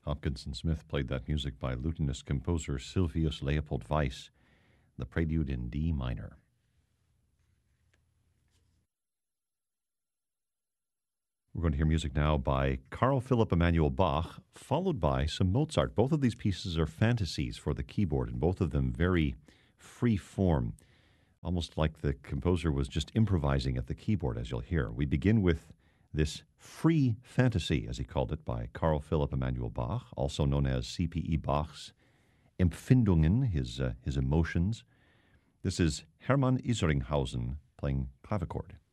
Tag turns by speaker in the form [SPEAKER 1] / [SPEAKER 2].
[SPEAKER 1] Hopkinson Smith played that music by lutenist composer Sylvius Leopold Weiss, the Prelude in D minor. We're going to hear music now by Carl Philipp Emanuel Bach, followed by some Mozart. Both of these pieces are fantasies for the keyboard, and both of them very free form, almost like the composer was just improvising at the keyboard, as you'll hear. We begin with this free fantasy, as he called it, by Carl Philipp Emanuel Bach, also known as C.P.E. Bach's Empfindungen, his emotions. This is Hermann Isringhausen playing clavichord.